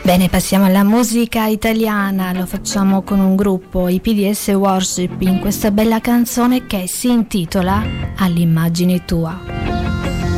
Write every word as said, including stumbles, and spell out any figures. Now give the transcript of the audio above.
Bene, passiamo alla musica italiana, lo facciamo con un gruppo, i P D S Worship, in questa bella canzone che si intitola All'immagine tua.